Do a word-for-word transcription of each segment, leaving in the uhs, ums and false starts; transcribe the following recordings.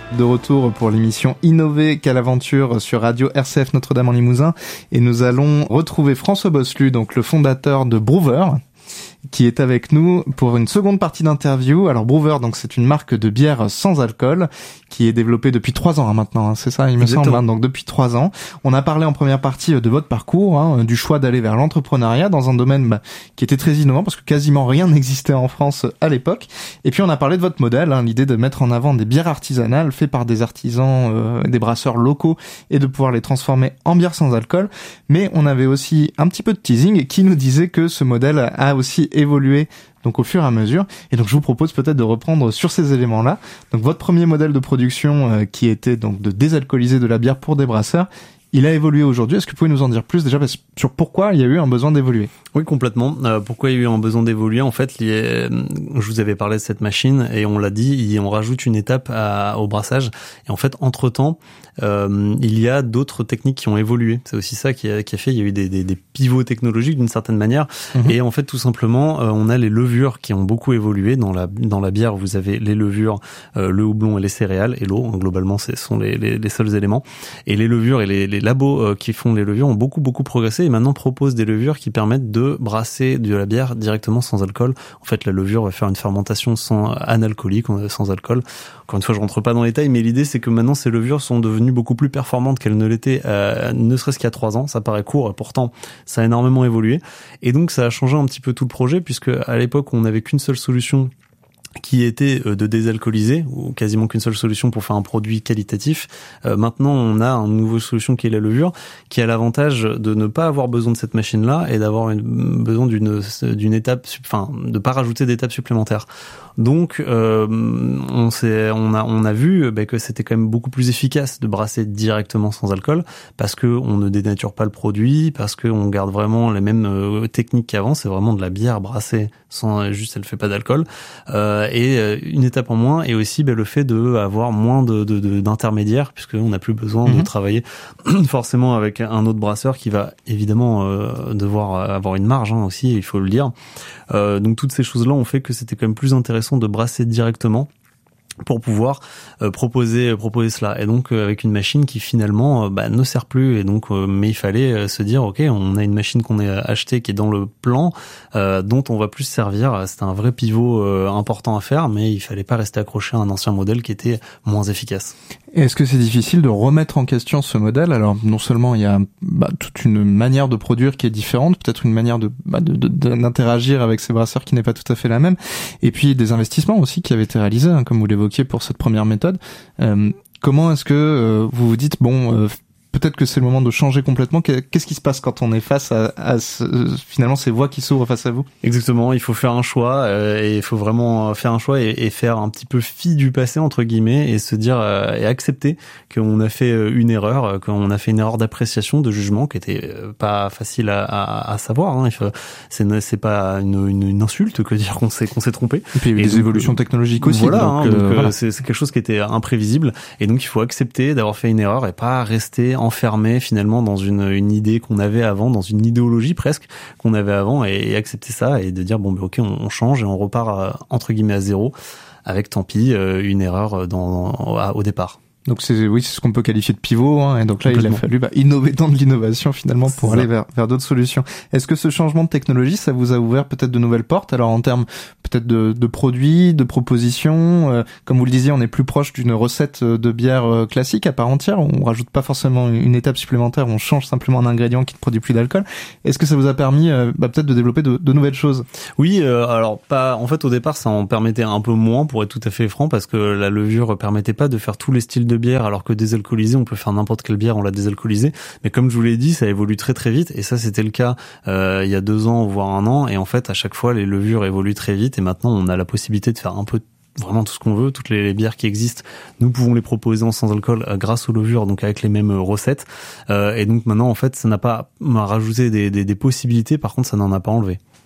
De retour pour l'émission Innover quelle aventure sur Radio R C F Notre-Dame en Limousin, et nous allons retrouver François Bosselu, donc le fondateur de Brewer, qui est avec nous pour une seconde partie d'interview. Alors Brewer, donc c'est une marque de bière sans alcool qui est développée depuis trois ans hein, maintenant, hein, c'est ça, il me Exactement. semble. Hein, donc depuis trois ans, on a parlé en première partie de votre parcours, hein, du choix d'aller vers l'entrepreneuriat dans un domaine bah, qui était très innovant parce que quasiment rien n'existait en France à l'époque. Et puis on a parlé de votre modèle, hein, l'idée de mettre en avant des bières artisanales faites par des artisans, euh, des brasseurs locaux, et de pouvoir les transformer en bière sans alcool. Mais on avait aussi un petit peu de teasing qui nous disait que ce modèle a aussi évolué donc au fur et à mesure, et donc je vous propose peut-être de reprendre sur ces éléments-là. Donc votre premier modèle de production euh, qui était donc de désalcooliser de la bière pour des brasseurs, il a évolué aujourd'hui. Est-ce que vous pouvez nous en dire plus déjà sur pourquoi il y a eu un besoin d'évoluer ? Oui, complètement. Euh, pourquoi il y a eu un besoin d'évoluer ? En fait, il y a, je vous avais parlé de cette machine et on l'a dit, on rajoute une étape à, au brassage. Et en fait, entre-temps, euh, il y a d'autres techniques qui ont évolué. C'est aussi ça qui a, qui a fait, il y a eu des, des, des pivots technologiques d'une certaine manière. Mmh. Et en fait, tout simplement, euh, on a les levures qui ont beaucoup évolué. Dans la, dans la bière, vous avez les levures, euh, le houblon et les céréales et l'eau. Globalement, ce sont les, les, les seuls éléments. Et les levures et les, les labos euh, qui font les levures ont beaucoup, beaucoup progressé et maintenant proposent des levures qui permettent de brasser de la bière directement sans alcool. En fait, la levure va faire une fermentation sans analcoolique, sans alcool. Encore une fois, je rentre pas dans les détails, mais l'idée, c'est que maintenant, ces levures sont devenues beaucoup plus performantes qu'elles ne l'étaient, euh, ne serait-ce qu'il y a trois ans. Ça paraît court, et pourtant, ça a énormément évolué. Et donc, ça a changé un petit peu tout le projet, puisque à l'époque, on n'avait qu'une seule solution qui était de désalcooliser, ou quasiment qu'une seule solution pour faire un produit qualitatif. Euh, maintenant, on a une nouvelle solution qui est la levure, qui a l'avantage de ne pas avoir besoin de cette machine-là et d'avoir une, besoin d'une, d'une étape, enfin, de pas rajouter d'étapes supplémentaires. Donc, euh, on s'est, on a, on a vu bah, que c'était quand même beaucoup plus efficace de brasser directement sans alcool, parce que on ne dénature pas le produit, parce que on garde vraiment les mêmes euh, techniques qu'avant. C'est vraiment de la bière brassée sans, juste, elle fait pas d'alcool. Euh, et euh, une étape en moins, et aussi bah, le fait de avoir moins de, de, de d'intermédiaires, puisque on n'a plus besoin mmh. de travailler forcément avec un autre brasseur qui va évidemment euh, devoir avoir une marge hein, aussi, il faut le dire. Euh, donc toutes ces choses-là ont fait que c'était quand même plus intéressant de brasser directement pour pouvoir euh, proposer proposer cela, et donc euh, avec une machine qui finalement euh, bah, ne sert plus, et donc euh, mais il fallait euh, se dire ok, on a une machine qu'on a achetée qui est dans le plan euh, dont on va plus se servir. C'était un vrai pivot euh, important à faire, mais il fallait pas rester accroché à un ancien modèle qui était moins efficace. Est-ce que c'est difficile de remettre en question ce modèle ? Alors non seulement il y a bah, toute une manière de produire qui est différente, peut-être une manière de, bah, de, de d'interagir avec ces brasseurs qui n'est pas tout à fait la même, et puis des investissements aussi qui avaient été réalisés, hein, comme vous l'évoquiez pour cette première méthode. Euh, comment est-ce que euh, vous vous dites bon euh, peut-être que c'est le moment de changer complètement. Qu'est-ce qui se passe quand on est face à, à ce, finalement ces voies qui s'ouvrent face à vous ? Exactement, il faut faire un choix euh, et il faut vraiment faire un choix et, et faire un petit peu fi du passé entre guillemets et se dire euh, et accepter qu'on a fait une erreur, qu'on a fait une erreur d'appréciation, de jugement qui était pas facile à, à, à savoir. Hein. C'est, c'est pas une, une, une insulte que dire qu'on s'est qu'on s'est trompé. Et puis il y a eu des donc, évolutions technologiques aussi. Voilà, donc, hein, euh, donc voilà. c'est, c'est quelque chose qui était imprévisible et donc il faut accepter d'avoir fait une erreur et pas rester enfermé finalement dans une, une idée qu'on avait avant, dans une idéologie presque qu'on avait avant et, et accepter ça et de dire bon ben ok on, on change et on repart à, entre guillemets à zéro avec tant pis une erreur dans, dans, au départ. Donc c'est oui, c'est ce qu'on peut qualifier de pivot, hein, et donc là il a fallu bah, innover dans de l'innovation finalement pour c'est aller ça. vers vers d'autres solutions. Est-ce que ce changement de technologie, ça vous a ouvert peut-être de nouvelles portes ? Alors en termes peut-être de, de produits, de propositions, euh, comme vous le disiez, on est plus proche d'une recette de bière euh, classique à part entière. On rajoute pas forcément une étape supplémentaire, on change simplement un ingrédient qui ne produit plus d'alcool. Est-ce que ça vous a permis euh, bah, peut-être de développer de, de nouvelles choses ? Oui, euh, alors pas. En fait, au départ, ça en permettait un peu moins, pour être tout à fait franc, parce que la levure permettait pas de faire tous les styles de bière, alors que désalcoolisé, on peut faire n'importe quelle bière, on l'a désalcoolisé. Mais comme je vous l'ai dit, ça évolue très très vite, et ça c'était le cas euh, il y a deux ans voire un an. Et en fait, à chaque fois, les levures évoluent très vite, et maintenant on a la possibilité de faire un peu vraiment tout ce qu'on veut, toutes les, les bières qui existent, nous pouvons les proposer en sans alcool euh, grâce aux levures, donc avec les mêmes euh, recettes. Euh, et donc maintenant, en fait, ça n'a pas rajouté des, des, des possibilités, par contre, ça n'en a pas enlevé.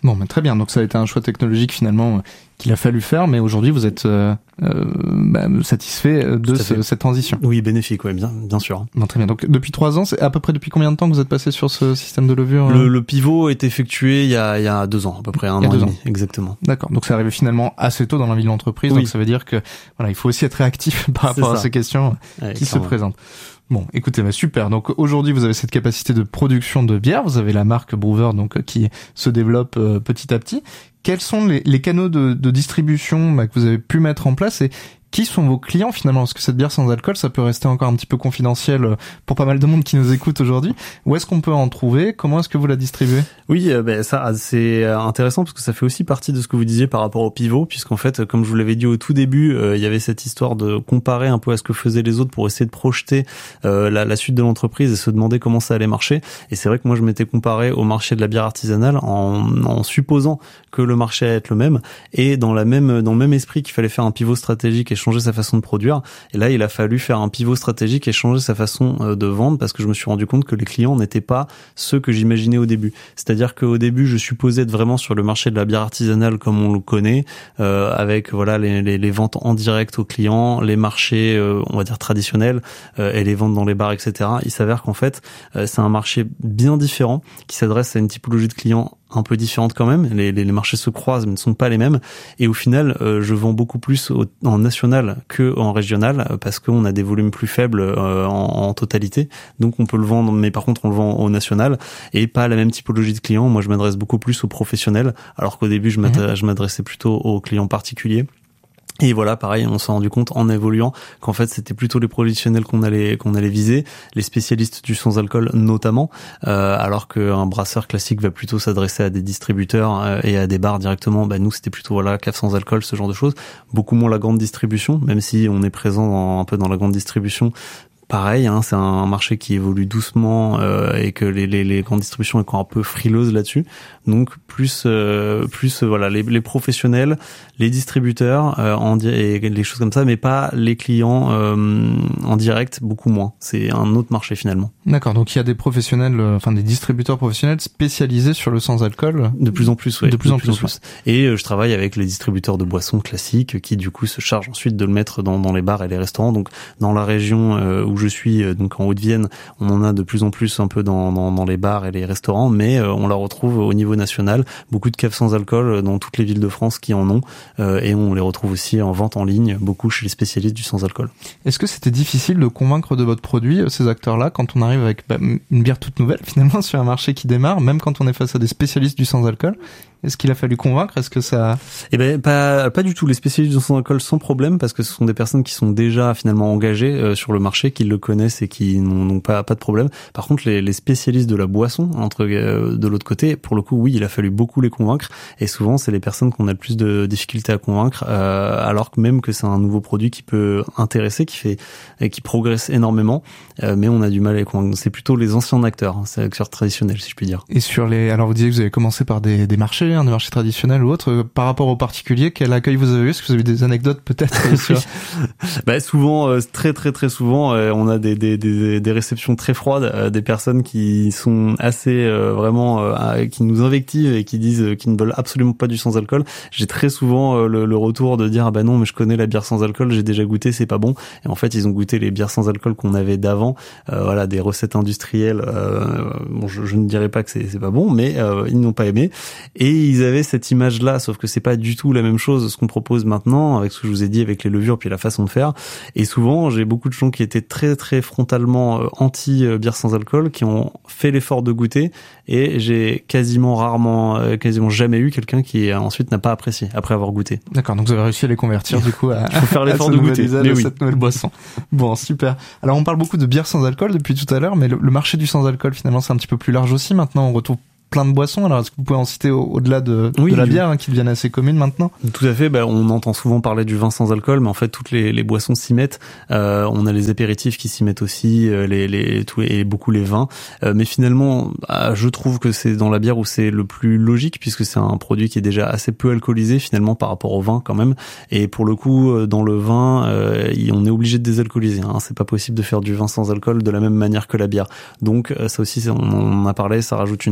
Bon, mais très bien. Donc ça a été un choix technologique finalement euh, qu'il a fallu faire, mais aujourd'hui vous êtes euh, euh, bah, satisfait de ce, cette transition. Oui, bénéfique, ouais, bien, bien sûr. Bon, très bien. Donc depuis trois ans, c'est à peu près depuis combien de temps que vous êtes passé sur ce système de levure? Le, le pivot est effectué il y a, il y a deux ans, à peu près un an et demi, exactement. D'accord. Donc c'est arrivé finalement assez tôt dans la vie de l'entreprise. Oui. Donc ça veut dire que voilà, il faut aussi être réactif par rapport à ces questions ouais, qui se présentent. Bon, écoutez, bah super. Donc aujourd'hui, vous avez cette capacité de production de bière. Vous avez la marque Brewer, donc qui se développe euh, petit à petit. Quels sont les, les canaux de, de distribution bah, que vous avez pu mettre en place et qui sont vos clients finalement? Parce que cette bière sans alcool, ça peut rester encore un petit peu confidentiel pour pas mal de monde qui nous écoute aujourd'hui. Où est-ce qu'on peut en trouver? Comment est-ce que vous la distribuez? Oui, euh, ben ça c'est intéressant parce que ça fait aussi partie de ce que vous disiez par rapport au pivot, puisqu'en fait, comme je vous l'avais dit au tout début, euh, il y avait cette histoire de comparer un peu à ce que faisaient les autres pour essayer de projeter euh, la, la suite de l'entreprise et se demander comment ça allait marcher. Et c'est vrai que moi, je m'étais comparé au marché de la bière artisanale en, en supposant que le marché allait être le même et dans la même dans le même esprit qu'il fallait faire un pivot stratégique et changer sa façon de produire. Et là, il a fallu faire un pivot stratégique et changer sa façon de vendre parce que je me suis rendu compte que les clients n'étaient pas ceux que j'imaginais au début. C'est-à-dire qu'au début, je supposais être vraiment sur le marché de la bière artisanale comme on le connaît, euh, avec voilà les, les, les ventes en direct aux clients, les marchés, euh, on va dire traditionnels, euh, et les ventes dans les bars, et cetera. Il s'avère qu'en fait, euh, c'est un marché bien différent qui s'adresse à une typologie de clients un peu différente quand même. Les, les, les marchés se croisent mais ne sont pas les mêmes. Et au final, euh, je vends beaucoup plus au, en national que en régional parce qu'on a des volumes plus faibles euh, en, en totalité. Donc on peut le vendre, mais par contre on le vend au national et pas la même typologie de clients. Moi, je m'adresse beaucoup plus aux professionnels, alors qu'au début, je m'adressais, je m'adressais plutôt aux clients particuliers. Et voilà, pareil, on s'est rendu compte en évoluant qu'en fait c'était plutôt les professionnels qu'on allait qu'on allait viser, les spécialistes du sans alcool notamment, euh, alors qu'un brasseur classique va plutôt s'adresser à des distributeurs euh, et à des bars directement. Bah nous c'était plutôt voilà cave sans alcool, ce genre de choses. Beaucoup moins la grande distribution, même si on est présent dans, un peu dans la grande distribution. Pareil, hein, c'est un marché qui évolue doucement euh, et que les, les, les grandes distributions sont encore un peu frileuses là-dessus. Donc plus, euh, plus euh, voilà, les, les professionnels, les distributeurs euh, en di- et les choses comme ça, mais pas les clients euh, en direct, beaucoup moins. C'est un autre marché finalement. D'accord, donc il y a des professionnels, euh, enfin des distributeurs professionnels spécialisés sur le sans-alcool. De plus en plus, oui. De plus de en plus. plus, plus. Ouais. Et euh, je travaille avec les distributeurs de boissons classiques qui du coup se chargent ensuite de le mettre dans, dans les bars et les restaurants. Donc dans la région euh, où je suis, donc en Haute-Vienne, on en a de plus en plus un peu dans, dans, dans les bars et les restaurants, mais euh, on la retrouve au niveau national. Beaucoup de caves sans alcool dans toutes les villes de France qui en ont, euh, et on les retrouve aussi en vente en ligne, beaucoup chez les spécialistes du sans alcool. Est-ce que c'était difficile de convaincre de votre produit ces acteurs-là quand on arrive avec bah, une bière toute nouvelle finalement sur un marché qui démarre, même quand on est face à des spécialistes du sans alcool? Est-ce qu'il a fallu convaincre? Est-ce que ça... Eh ben, pas, pas du tout. Les spécialistes du sans alcool sans problème, parce que ce sont des personnes qui sont déjà finalement engagées euh, sur le marché, qui le connaissent et qui n'ont donc pas, pas de problème. Par contre, les, les spécialistes de la boisson, entre, euh, de l'autre côté, pour le coup, oui, il a fallu beaucoup les convaincre. Et souvent, c'est les personnes qu'on a le plus de difficultés à convaincre, euh, alors que même que c'est un nouveau produit qui peut intéresser, qui fait, qui progresse énormément, euh, mais on a du mal à les convaincre. C'est plutôt les anciens acteurs, hein, c'est acteurs traditionnels, si je puis dire. Et sur les, alors vous disiez que vous avez commencé par des, des marchés, des marchés traditionnels ou autres, euh, par rapport aux particuliers, quel accueil vous avez eu? Est-ce que vous avez des anecdotes peut-être sur... Bah souvent, euh, très très très souvent, euh, on a des, des des des réceptions très froides, euh, des personnes qui sont assez euh, vraiment euh, qui nous invectivent et qui disent euh, qu'ils ne veulent absolument pas du sans alcool. J'ai très souvent euh, le, le retour de dire ah bah non mais je connais la bière sans alcool, j'ai déjà goûté, c'est pas bon. Et en fait ils ont goûté les bières sans alcool qu'on avait d'avant, euh, voilà des recettes industrielles. Euh, bon je, je ne dirais pas que c'est c'est pas bon, mais euh, ils n'ont pas aimé et ils avaient cette image-là, sauf que c'est pas du tout la même chose ce qu'on propose maintenant avec ce que je vous ai dit avec les levures puis la façon de faire. Et souvent, j'ai beaucoup de gens qui étaient très très frontalement euh, anti euh, bière sans alcool, qui ont fait l'effort de goûter, et j'ai quasiment rarement, euh, quasiment jamais eu quelqu'un qui euh, ensuite n'a pas apprécié après avoir goûté. D'accord, donc vous avez réussi à les convertir du coup à, Il faut faire l'effort de goûter, mais oui. Cette nouvelle boisson. Bon, super. Alors on parle beaucoup de bière sans alcool depuis tout à l'heure, mais le, le marché du sans alcool finalement c'est un petit peu plus large aussi. Maintenant, on retrouve plein de boissons. Alors, est-ce que vous pouvez en citer au- au-delà de, oui, de la du... bière, hein, qui deviennent assez communes maintenant? Tout à fait. Bah, on entend souvent parler du vin sans alcool, mais en fait, toutes les, les boissons s'y mettent. Euh, on a les apéritifs qui s'y mettent aussi, euh, les, les, tout, et beaucoup les vins. Euh, mais finalement, bah, je trouve que c'est dans la bière où c'est le plus logique, puisque c'est un produit qui est déjà assez peu alcoolisé finalement par rapport au vin quand même. Et pour le coup, dans le vin, euh, on est obligé de désalcooliser. Hein. C'est pas possible de faire du vin sans alcool de la même manière que la bière. Donc, ça aussi, on en a parlé, ça rajoute une étape. C'est un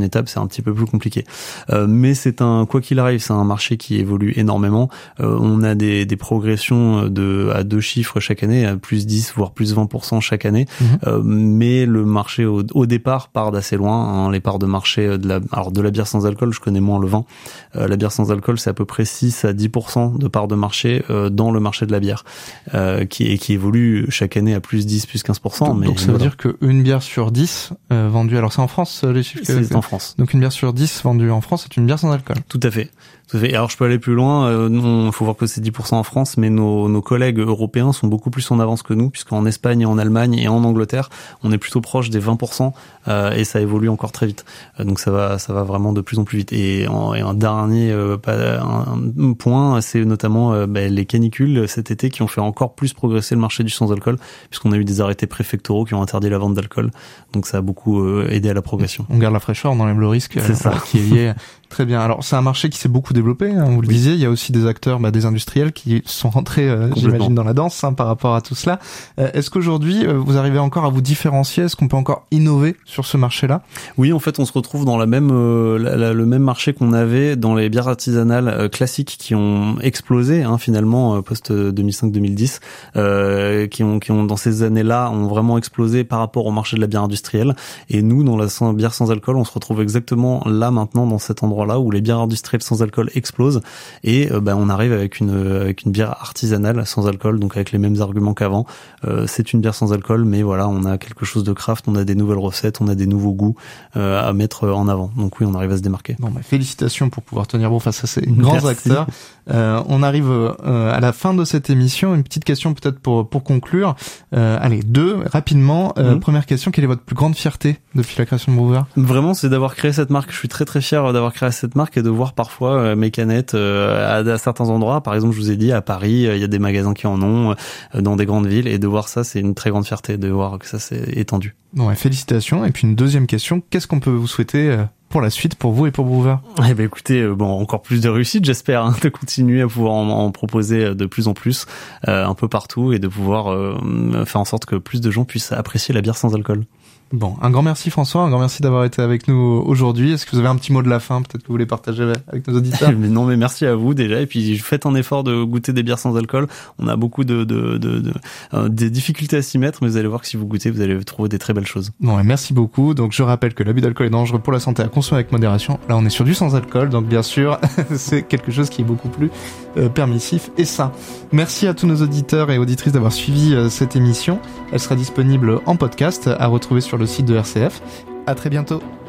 petit peu plus compliqué. Euh, mais c'est un, quoi qu'il arrive, c'est un marché qui évolue énormément. Euh, on a des, des progressions de à deux chiffres chaque année, à plus dix voire plus vingt pour cent chaque année. Mmh. Euh, mais le marché au, au départ part d'assez loin. Hein, les parts de marché de la, alors de la bière sans alcool, je connais moins le vin. Euh, la bière sans alcool, c'est à peu près six à dix pour cent de parts de marché euh, dans le marché de la bière, euh, qui et qui évolue chaque année à plus dix, plus quinze pour cent. Donc, mais donc ça voilà. veut dire qu'une bière sur dix euh, vendue, alors c'est en France les chiffres? C'est que... en France. Donc une bière sur dix vendue en France, c'est une bière sans alcool. Tout à fait. Tout à fait. Alors je peux aller plus loin. Euh, il faut voir que c'est dix pour cent en France, mais nos, nos collègues européens sont beaucoup plus en avance que nous, puisqu'en Espagne, et en Allemagne et en Angleterre, on est plutôt proche des vingt pour cent euh, et ça évolue encore très vite. Euh, donc ça va, ça va vraiment de plus en plus vite. Et, en, et un dernier euh, un, un point, c'est notamment euh, bah, les canicules cet été qui ont fait encore plus progresser le marché du sans-alcool, puisqu'on a eu des arrêtés préfectoraux qui ont interdit la vente d'alcool. Donc ça a beaucoup euh, aidé à la progression. On garde la fraîcheur, on enlève le risque. C'est ça. Qui est lié. Très bien. Alors c'est un marché qui s'est beaucoup développé, hein, vous le oui. disiez. Il y a aussi des acteurs, bah, des industriels qui sont rentrés, euh, j'imagine, dans la danse hein, par rapport à tout cela. Euh, est-ce qu'aujourd'hui euh, vous arrivez encore à vous différencier? Est-ce qu'on peut encore innover sur ce marché-là? Oui, en fait, on se retrouve dans la même, euh, la, la, le même marché qu'on avait dans les bières artisanales euh, classiques qui ont explosé hein, finalement euh, post deux mille cinq deux mille dix, euh, qui ont, qui ont dans ces années-là ont vraiment explosé par rapport au marché de la bière industrielle. Et nous, dans la sans, bière sans alcool, on se retrouve exactement là maintenant dans cet endroit là où les bières industrielles sans alcool explosent et euh, bah, on arrive avec une avec une bière artisanale sans alcool, donc avec les mêmes arguments qu'avant. Euh, c'est une bière sans alcool, mais voilà, on a quelque chose de craft, on a des nouvelles recettes, on a des nouveaux goûts euh, à mettre en avant. Donc oui, on arrive à se démarquer. Bon, bah, félicitations pour pouvoir tenir bon face à ces grands Merci. acteurs. Euh, on arrive euh, à la fin de cette émission. Une petite question peut-être pour pour conclure. Euh, allez, deux rapidement. Euh, mmh. Première question, quelle est votre plus grande fierté depuis la création de Brewer? Vraiment, c'est d'avoir créé cette marque. Je suis très très fier d'avoir créé cette marque et de voir parfois euh, mes canettes euh, à, à certains endroits. Par exemple, je vous ai dit à Paris, il euh, y a des magasins qui en ont euh, dans des grandes villes, et de voir ça, c'est une très grande fierté de voir que ça s'est étendu. Bon, ouais, félicitations. Et puis une deuxième question, qu'est-ce qu'on peut vous souhaiter euh, pour la suite, pour vous et pour Brewer? Eh ben écoutez, euh, bon, encore plus de réussite, j'espère, hein, de continuer à pouvoir en, en proposer de plus en plus, euh, un peu partout, et de pouvoir euh, faire en sorte que plus de gens puissent apprécier la bière sans alcool. Bon, un grand merci François, un grand merci d'avoir été avec nous aujourd'hui. Est-ce que vous avez un petit mot de la fin, peut-être que vous voulez partager avec nos auditeurs? mais Non, mais merci à vous déjà, et puis faites un effort de goûter des bières sans alcool. On a beaucoup de, de, de, de euh, des difficultés à s'y mettre, mais vous allez voir que si vous goûtez, vous allez trouver des très belles choses. Bon, et merci beaucoup. Donc je rappelle que l'abus d'alcool est dangereux pour la santé, à consommer avec modération. Là, on est sur du sans alcool, donc bien sûr, c'est quelque chose qui est beaucoup plus euh, permissif et sain. Merci à tous nos auditeurs et auditrices d'avoir suivi euh, cette émission. Elle sera disponible en podcast à retrouver sur le site de R C F. À très bientôt.